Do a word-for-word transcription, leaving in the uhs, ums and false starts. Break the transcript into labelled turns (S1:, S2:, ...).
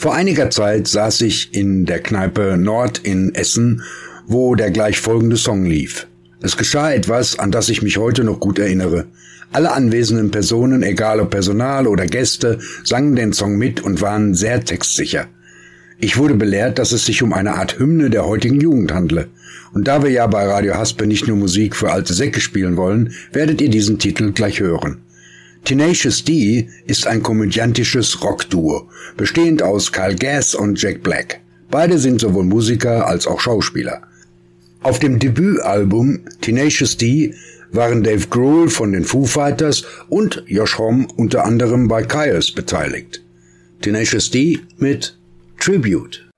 S1: Vor einiger Zeit saß ich in der Kneipe Nord in Essen, wo der gleich folgende Song lief. Es geschah etwas, an das ich mich heute noch gut erinnere. Alle anwesenden Personen, egal ob Personal oder Gäste, sangen den Song mit und waren sehr textsicher. Ich wurde belehrt, dass es sich um eine Art Hymne der heutigen Jugend handle. Und da wir ja bei Radio Haspe nicht nur Musik für alte Säcke spielen wollen, werdet ihr diesen Titel gleich hören. Tenacious D ist ein komödiantisches Rockduo, bestehend aus Kyle Gass und Jack Black. Beide sind sowohl Musiker als auch Schauspieler. Auf dem Debütalbum Tenacious D waren Dave Grohl von den Foo Fighters und Josh Homme unter anderem bei Kyuss beteiligt. Tenacious D mit Tribute.